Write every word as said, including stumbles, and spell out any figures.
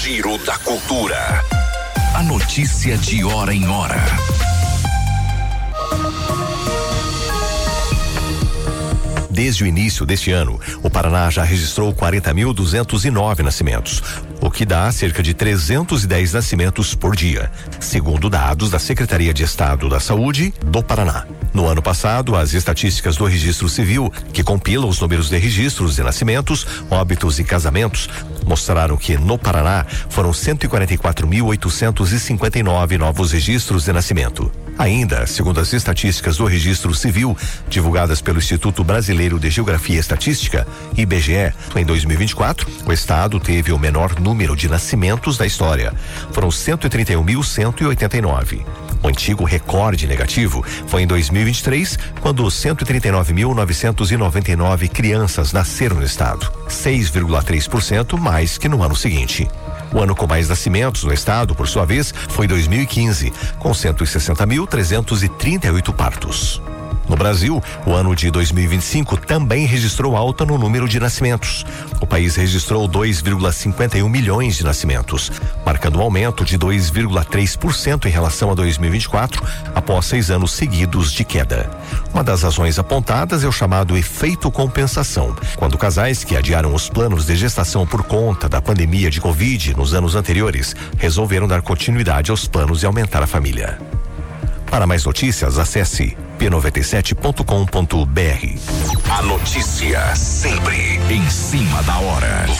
Giro da Cultura. A notícia de hora em hora. Desde o início deste ano, o Paraná já registrou quarenta mil duzentos e nove nascimentos, o que dá cerca de trezentos e dez nascimentos por dia, segundo dados da Secretaria de Estado da Saúde do Paraná. No ano passado, as estatísticas do Registro Civil, que compila os números de registros de nascimentos, óbitos e casamentos, mostraram que no Paraná foram cento e quarenta e quatro mil oitocentos e cinquenta e nove novos registros de nascimento. Ainda, segundo as estatísticas do Registro Civil, divulgadas pelo Instituto Brasileiro de Geografia e Estatística, I B G E, em dois mil e vinte e quatro, o estado teve o menor número de nascimentos da história. Foram cento e trinta e um mil cento e oitenta e nove. O antigo recorde negativo foi em dois mil e vinte e três, quando cento e trinta e nove mil novecentos e noventa e nove crianças nasceram no estado, seis vírgula três por cento mais que no ano seguinte. O ano com mais nascimentos no estado, por sua vez, foi dois mil e quinze, com cento e sessenta mil trezentos e trinta e oito partos. No Brasil, o ano de dois mil e vinte e cinco também registrou alta no número de nascimentos. O país registrou dois vírgula cinquenta e um milhões de nascimentos, marcando um aumento de dois vírgula três por cento em relação a dois mil e vinte e quatro, após seis anos seguidos de queda. Uma das razões apontadas é o chamado efeito compensação, quando casais que adiaram os planos de gestação por conta da pandemia de Covid nos anos anteriores resolveram dar continuidade aos planos e aumentar a família. Para mais notícias, acesse p noventa e sete ponto com ponto b r. A notícia sempre em cima da hora.